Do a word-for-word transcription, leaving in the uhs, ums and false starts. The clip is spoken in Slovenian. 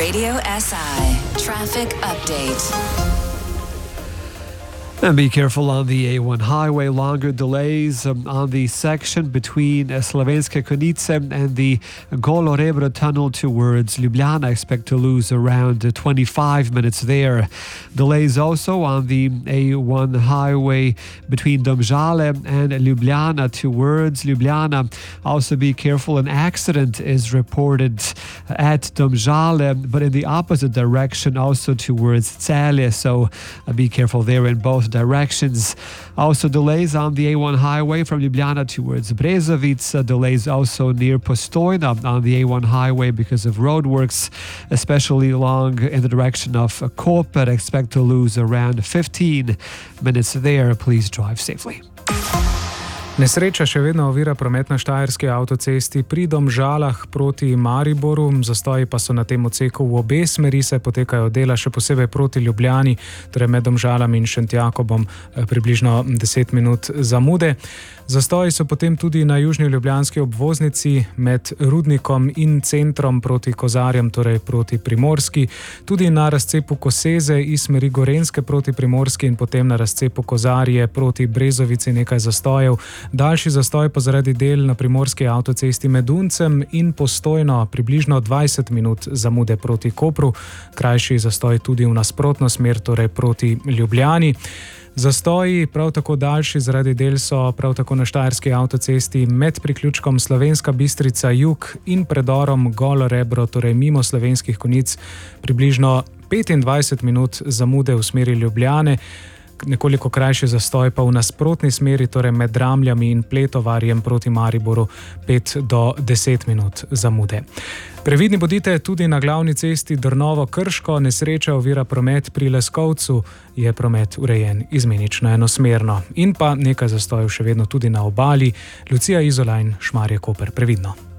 Radio S I Traffic Update. And be careful on the A one highway. Longer delays um, on the section between uh, Slovenska Konjica and the Golo Rebro tunnel towards Ljubljana. Expect to lose around uh, twenty-five minutes there. Delays also on the A one highway between Domžale and Ljubljana towards Ljubljana. Also be careful, an accident is reported at Domžale, but in the opposite direction, also towards Celje. So uh, be careful there in both directions. Also delays on the A one highway from Ljubljana towards Brezovic. Uh, delays also near Postojna on the A one highway because of roadworks, especially along in the direction of uh, Koper. Expect to lose around fifteen minutes there. Please drive safely. Nesreča še vedno ovira promet na štajerski avtocesti pri Domžalah proti Mariboru. Zastoji pa so na tem odseku v obe smeri, se potekajo dela, še posebej proti Ljubljani, torej med Domžalami in Šentjakobom približno deset minut zamude. Zastoji so potem tudi na južni ljubljanski obvoznici med Rudnikom in centrom proti Kozarjem, torej proti Primorski. Tudi na razcepu Koseze iz smeri Gorenjske proti Primorski in potem na razcepu Kozarje proti Brezovici nekaj zastojev. Daljši zastoj pa zaradi del na primorski avtocesti med Uncem in Postojno, približno dvajset minut zamude proti Kopru. Krajši zastoj tudi v nasprotno smer, torej proti Ljubljani. Zastoji, prav tako daljši zaradi del, so prav tako na štajerski avtocesti med priključkom Slovenska Bistrica jug in predorom Golo Rebro, torej mimo Slovenskih Konjic, približno petindvajset minut zamude v smeri Ljubljane. Nekoliko krajši zastoj pa v nasprotni smeri, torej med Dramljami in Pletovarjem proti Mariboru, pet do deset minut zamude. Previdni bodite tudi na glavni cesti Drnovo-Krško. Nesreča ovira promet pri Leskovcu, je promet urejen izmenično enosmerno. In pa nekaj zastojev še vedno tudi na obali. Lucija Izola in Šmarje Koper. Previdno.